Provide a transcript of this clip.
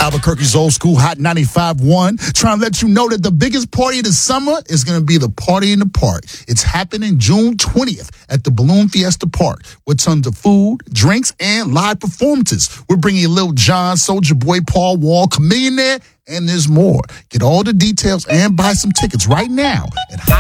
Albuquerque's Old School Hot 95.1 trying to let you know that the biggest party of the summer is going to be the Party in the Park. It's happening June 20th at the Balloon Fiesta Park with tons of food, drinks, and live performances. We're bringing you Lil Jon, Soulja Boy, Paul Wall, Chamillionaire, and there's more. Get all the details and buy some tickets right now at